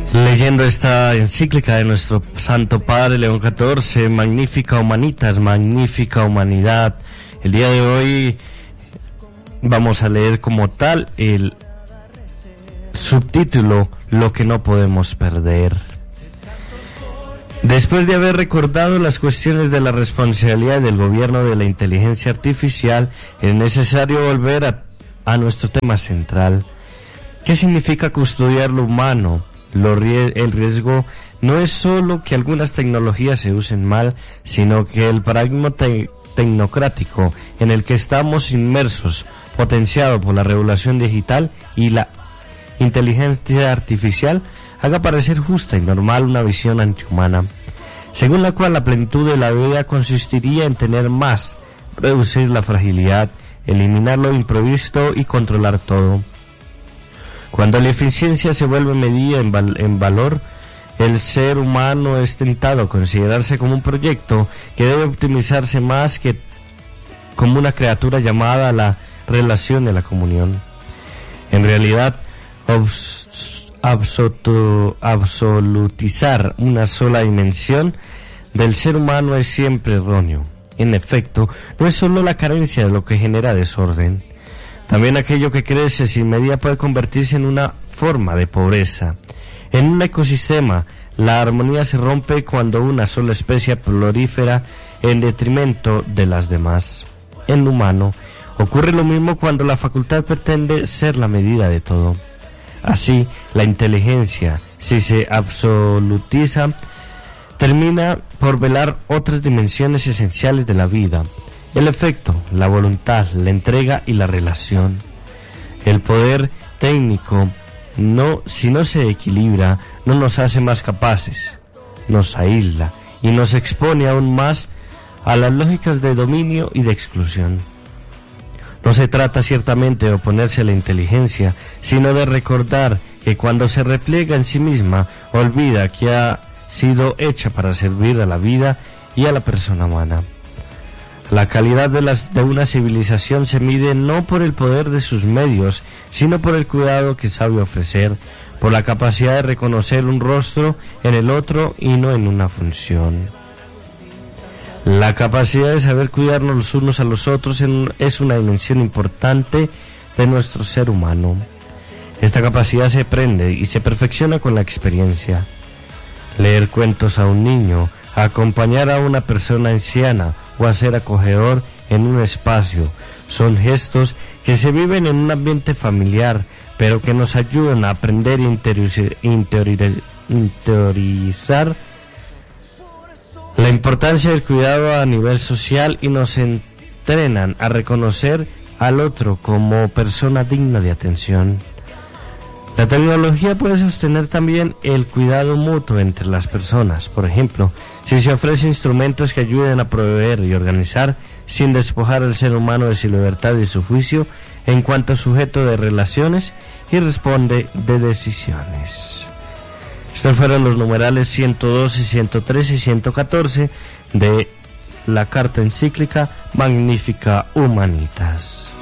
Leyendo esta encíclica de nuestro Santo Padre León XIV, Magnificat Humanitas, Magnificat Humanidad. El día de hoy vamos a leer como tal el subtítulo, Lo que no podemos perder. Después de haber recordado las cuestiones de la responsabilidad del gobierno de la inteligencia artificial, es necesario volver a nuestro tema central. ¿Qué significa custodiar lo humano? El riesgo no es solo que algunas tecnologías se usen mal, sino que el paradigma tecnocrático en el que estamos inmersos, potenciado por la revolución digital y la inteligencia artificial, haga parecer justa y normal una visión antihumana, según la cual la plenitud de la vida consistiría en tener más, reducir la fragilidad, eliminar lo imprevisto y controlar todo. Cuando la eficiencia se vuelve medida en valor, el ser humano es tentado a considerarse como un proyecto que debe optimizarse más que como una criatura llamada a la relación de la comunión. En realidad, absolutizar una sola dimensión del ser humano es siempre erróneo. En efecto, no es solo la carencia de lo que genera desorden. También aquello que crece sin medida puede convertirse en una forma de pobreza. En un ecosistema, la armonía se rompe cuando una sola especie prolifera en detrimento de las demás. En lo humano, ocurre lo mismo cuando la facultad pretende ser la medida de todo. Así, la inteligencia, si se absolutiza, termina por velar otras dimensiones esenciales de la vida. El efecto, la voluntad, la entrega y la relación. El poder técnico, si no se equilibra, no nos hace más capaces, nos aísla y nos expone aún más a las lógicas de dominio y de exclusión. No se trata ciertamente de oponerse a la inteligencia, sino de recordar que cuando se repliega en sí misma, olvida que ha sido hecha para servir a la vida y a la persona humana. La calidad de una civilización se mide no por el poder de sus medios, sino por el cuidado que sabe ofrecer, por la capacidad de reconocer un rostro en el otro y no en una función. La capacidad de saber cuidarnos los unos a los otros es una dimensión importante de nuestro ser humano. Esta capacidad se aprende y se perfecciona con la experiencia. Leer cuentos a un niño, acompañar a una persona anciana o hacer acogedor en un espacio son gestos que se viven en un ambiente familiar, pero que nos ayudan a aprender y interiorizar la importancia del cuidado a nivel social y nos entrenan a reconocer al otro como persona digna de atención. La tecnología puede sostener también el cuidado mutuo entre las personas. Por ejemplo, si se ofrecen instrumentos que ayuden a proveer y organizar sin despojar al ser humano de su libertad y su juicio en cuanto sujeto de relaciones y responde de decisiones. Estos fueron los numerales 112, 113 y 114 de la carta encíclica Magnificat Humanitas.